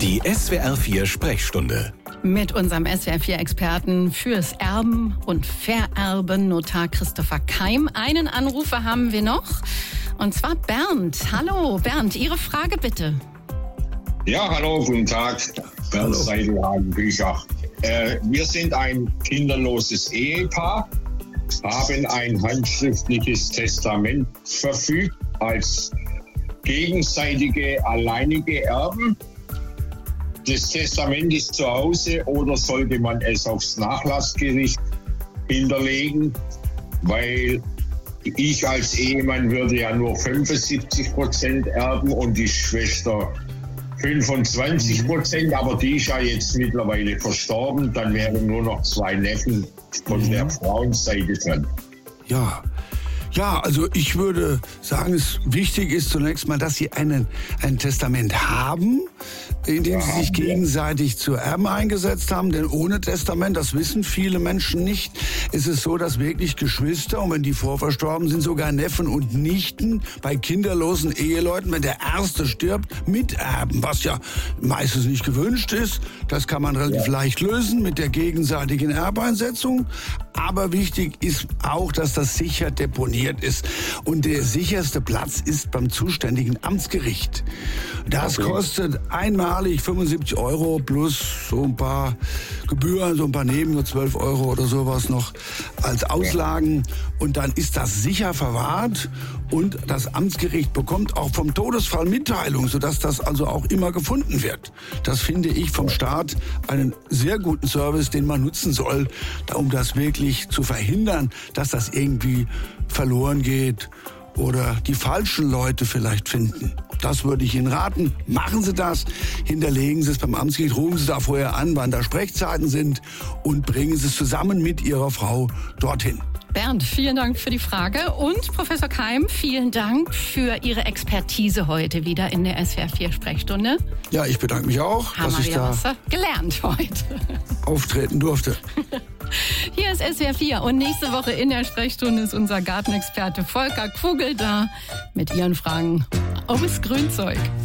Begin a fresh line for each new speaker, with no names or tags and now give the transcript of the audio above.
Die SWR4 Sprechstunde.
Mit unserem SWR4-Experten fürs Erben und Vererben, Notar Christopher Keim. Einen Anrufer haben wir noch, und zwar Bernd. Hallo Bernd, Ihre Frage bitte.
Ja, hallo, guten Tag. Bernd Seidelhagen-Büchach. Wir sind ein kinderloses Ehepaar, haben ein handschriftliches Testament verfügt als gegenseitige alleinige Erben. Das Testament ist zu Hause oder sollte man es aufs Nachlassgericht hinterlegen? Weil ich als Ehemann würde ja nur 75% erben und die Schwester 25%, aber die ist ja jetzt mittlerweile verstorben. Dann wären nur noch 2 Neffen von der Frauenseite dran.
Ja, also ich würde sagen, es wichtig ist zunächst mal, dass Sie ein Testament haben, in dem Sie sich gegenseitig zu Erben eingesetzt haben. Denn ohne Testament, das wissen viele Menschen nicht, ist es so, dass wirklich Geschwister, und wenn die vorverstorben sind, sogar Neffen und Nichten bei kinderlosen Eheleuten, wenn der Erste stirbt, miterben, was ja meistens nicht gewünscht ist. Das kann man relativ leicht lösen mit der gegenseitigen Erbeinsetzung. Aber wichtig ist auch, dass das sicher deponiert ist. Und der sicherste Platz ist beim zuständigen Amtsgericht. Das kostet einmalig 75 € plus so ein paar Gebühren, so ein paar Neben, nur 12 € oder sowas noch als Auslagen. Und dann ist das sicher verwahrt und das Amtsgericht bekommt auch vom Todesfall Mitteilung, sodass das also auch immer gefunden wird. Das finde ich vom Staat einen sehr guten Service, den man nutzen soll, um das wirklich zu verhindern, dass das irgendwie verloren geht oder die falschen Leute vielleicht finden. Das würde ich Ihnen raten. Machen Sie das, hinterlegen Sie es beim Amtsgericht, rufen Sie da vorher an, wann da Sprechzeiten sind und bringen Sie es zusammen mit Ihrer Frau dorthin.
Bernd, vielen Dank für die Frage. Und Professor Keim, vielen Dank für Ihre Expertise heute wieder in der SWR4-Sprechstunde.
Ja, ich bedanke mich auch, dass ich da
gelernt heute
auftreten durfte.
Hier ist SWR4 und nächste Woche in der Sprechstunde ist unser Gartenexperte Volker Kugel da mit Ihren Fragen aus Grünzeug.